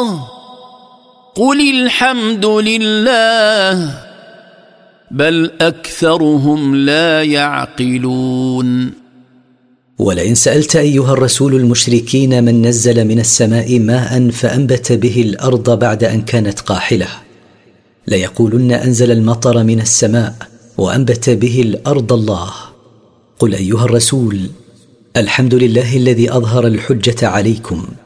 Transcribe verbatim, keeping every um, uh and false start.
الله قل الحمد لله بل أكثرهم لا يعقلون. ولئن سألت أيها الرسول المشركين من نزل من السماء ماء فأنبت به الأرض بعد أن كانت قاحلة ليقولن أنزل المطر من السماء وأنبت به الأرض الله. قل أيها الرسول الحمد لله الذي أظهر الحجة عليكم